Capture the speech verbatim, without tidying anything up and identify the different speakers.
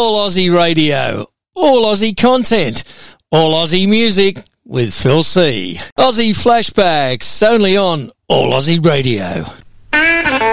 Speaker 1: All Aussie Radio, all Aussie content, all Aussie music with Phil C. Aussie Flashbacks, only on All Aussie Radio.